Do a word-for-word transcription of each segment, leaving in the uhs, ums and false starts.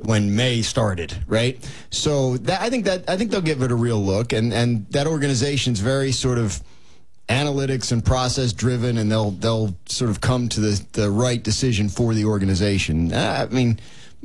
when May started, right? So that, I think that I think they'll give it a real look, and and that organization's very sort of analytics and process driven, and they'll they'll sort of come to the the right decision for the organization. I mean,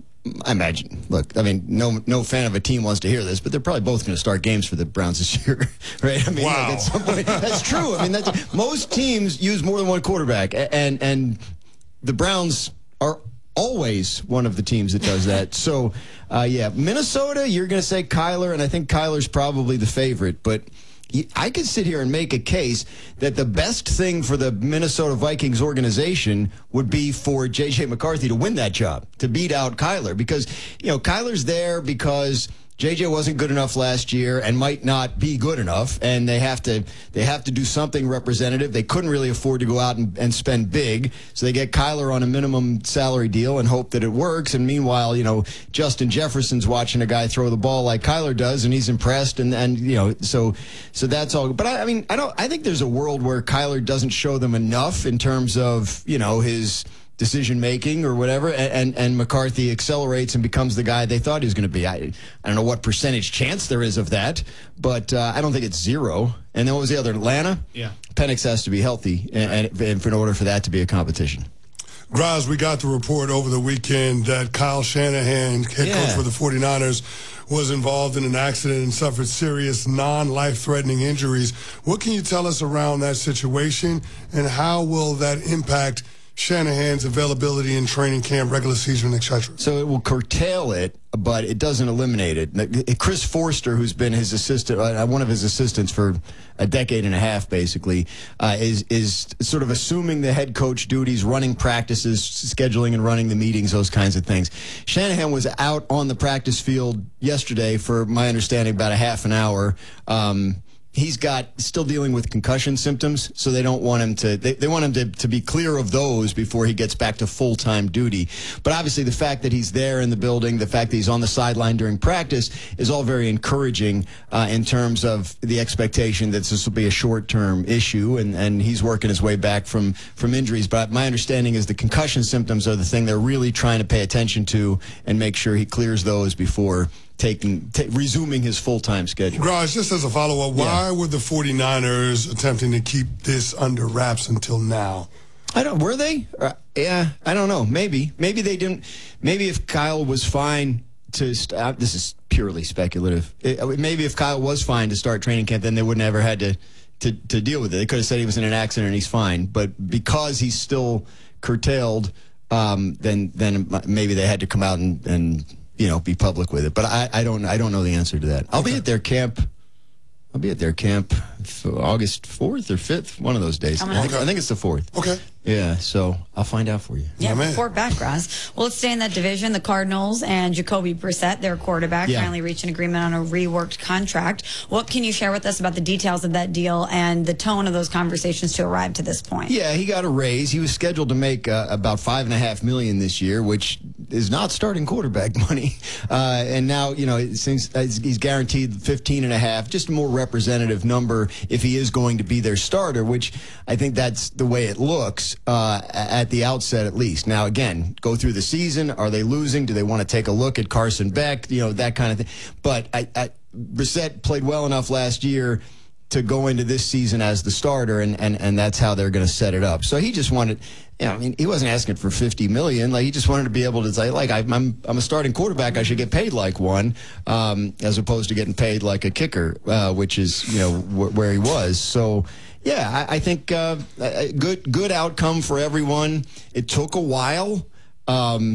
I imagine. Look, I mean, no no fan of a team wants to hear this, but they're probably both going to start games for the Browns this year, right? I mean, wow. like at some point, that's true. I mean, that's, most teams use more than one quarterback, and and the Browns are always one of the teams that does that. So, uh, yeah, Minnesota, you're going to say Kyler, and I think Kyler's probably the favorite, but I could sit here and make a case that the best thing for the Minnesota Vikings organization would be for J J McCarthy to win that job, to beat out Kyler. Because, you know, Kyler's there because J J wasn't good enough last year and might not be good enough, and they have to they have to do something representative. They couldn't really afford to go out and, and spend big, so they get Kyler on a minimum salary deal and hope that it works. And meanwhile, you know, Justin Jefferson's watching a guy throw the ball like Kyler does, and he's impressed. And, and you know, so so that's all. But I, I mean, I don't. I think there's a world where Kyler doesn't show them enough in terms of, you know, his decision making or whatever, and, and and McCarthy accelerates and becomes the guy they thought he was going to be. I, I don't know what percentage chance there is of that, but uh, I don't think it's zero. And then what was the other? Atlanta? Yeah. Penix has to be healthy, and, and, and in order for that to be a competition. Graz, we got the report over the weekend that Kyle Shanahan, head Yeah. coach for the 49ers, was involved in an accident and suffered serious non-life-threatening injuries. What can you tell us around that situation, and how will that impact Shanahan's availability in training camp, regular season, et cetera? So it will curtail it, but it doesn't eliminate it. Chris Forster, who's been his assistant, uh, one of his assistants for a decade and a half, basically, uh, is is sort of assuming the head coach duties, running practices, scheduling and running the meetings, those kinds of things. Shanahan was out on the practice field yesterday for, my understanding, about a half an hour. Um, He's got still dealing with concussion symptoms, so they don't want him to, they, they want him to, to be clear of those before he gets back to full-time duty. But obviously the fact that he's there in the building, the fact that he's on the sideline during practice is all very encouraging uh, in terms of the expectation that this will be a short-term issue, and, and he's working his way back from, from injuries. But my understanding is the concussion symptoms are the thing they're really trying to pay attention to and make sure he clears those before taking t- resuming his full-time schedule. Graz, just as a follow-up, why Yeah. were the 49ers attempting to keep this under wraps until now? I don't. Were they? Uh, yeah, I don't know. Maybe. Maybe they didn't. Maybe if Kyle was fine to st- uh, this is purely speculative. It, maybe if Kyle was fine to start training camp, then they wouldn't ever had to, to to deal with it. They could have said he was in an accident and he's fine. But because he's still curtailed, um, then then maybe they had to come out and, and you know, be public with it. But I, I don't I don't know the answer to that. I'll Okay. be at their camp. I'll be at their camp August fourth or fifth, one of those days. I think, I think it's the fourth. Okay. Yeah, so I'll find out for you. Yeah, man. report back, Graz. Well, let's stay in that division. The Cardinals and Jacoby Brissett, their quarterback, Yeah. finally reached an agreement on a reworked contract. What can you share with us about the details of that deal and the tone of those conversations to arrive to this point? Yeah, he got a raise. He was scheduled to make uh, about five and a half million this year, which is not starting quarterback money. Uh, and now, you know, it seems he's guaranteed fifteen and a half, just a more representative number if he is going to be their starter, which I think that's the way it looks. Uh, at the outset, at least. Now, again, go through the season. Are they losing? Do they want to take a look at Carson Beck? You know, that kind of thing. But I, I, Brissett played well enough last year to go into this season as the starter, and, and, and that's how they're going to set it up. So he just wanted, you know, I mean, he wasn't asking for fifty million dollars. Like, he just wanted to be able to say, like, I'm, I'm a starting quarterback. I should get paid like one, um, as opposed to getting paid like a kicker, uh, which is, you know, wh- where he was. So, yeah, I, I think uh, a good good outcome for everyone. It took a while um,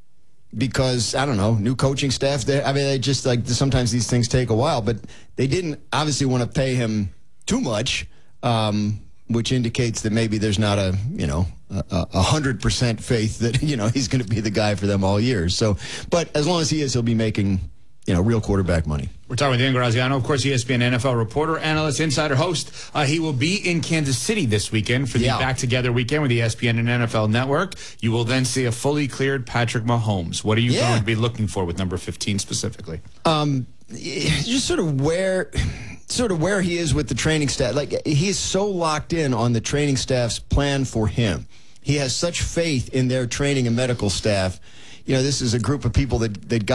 because, I don't know, new coaching staff. They, I mean, they just, like, sometimes these things take a while, but they didn't obviously want to pay him too much, um, which indicates that maybe there's not a, you know, a, a hundred percent faith that, you know, he's going to be the guy for them all year. So, but as long as he is, he'll be making, you know, real quarterback money. We're talking with Dan Graziano, of course, E S P N N F L reporter, analyst, insider host. Uh, he will be in Kansas City this weekend for the Yeah. Back Together weekend with E S P N and N F L Network. You will then see a fully cleared Patrick Mahomes. What are you Yeah. going to be looking for with number fifteen specifically? Um, just sort of where, sort of where he is with the training staff. Like, he is so locked in on the training staff's plan for him. He has such faith in their training and medical staff. You know, this is a group of people that that got